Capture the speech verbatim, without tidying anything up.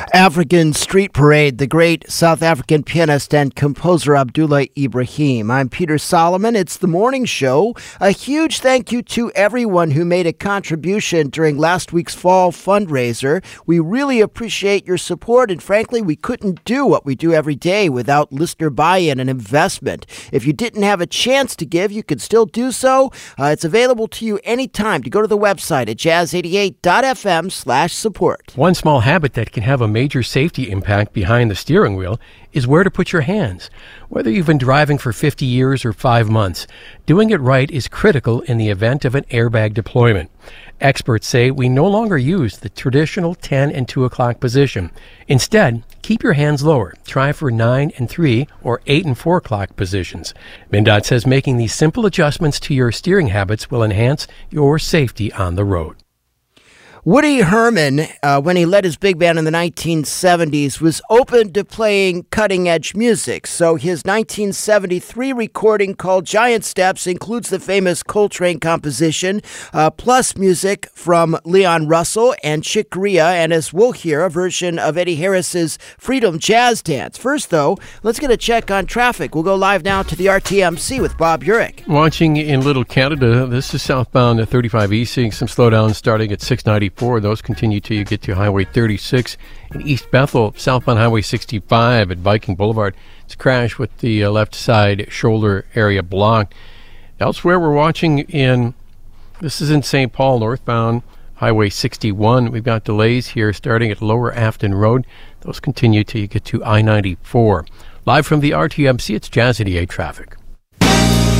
African Street Parade, the great South African pianist and composer Abdullah Ibrahim. I'm Peter Solomon. It's the morning show. A huge thank you to everyone who made a contribution during last week's fall fundraiser. We really appreciate your support, and frankly, we couldn't do what we do every day without listener buy-in and investment. If you didn't have a chance to give, you could still do so. Uh, it's available to you anytime to go to the website at jazz eighty-eight dot f m slash support. One small habit that can have a major safety impact behind the steering wheel is where to put your hands. Whether you've been driving for fifty years or five months, doing it right is critical in the event of an airbag deployment. Experts say we no longer use the traditional ten and two o'clock position. Instead, keep your hands lower. Try for nine and three or eight and four o'clock positions. MnDOT says making these simple adjustments to your steering habits will enhance your safety on the road. Woody Herman, uh, when he led his big band in the nineteen seventies, was open to playing cutting-edge music. So his nineteen seventy-three recording called Giant Steps includes the famous Coltrane composition, uh, plus music from Leon Russell and Chick Corea, and as we'll hear, a version of Eddie Harris's Freedom Jazz Dance. First, though, let's get a check on traffic. We'll go live now to the R T M C with Bob Urich. Watching in Little Canada, this is southbound at thirty-five E, seeing some slowdowns starting at six ninety-four. Those continue till you get to Highway thirty-six. In East Bethel, southbound Highway sixty-five at Viking Boulevard. It's a crash with the uh, left side shoulder area blocked. Elsewhere, we're watching in, this is in Saint Paul, northbound Highway sixty-one. We've got delays here starting at Lower Afton Road. Those continue till you get to I ninety-four. Live from the R T M C, it's Jazz eighty-eight traffic.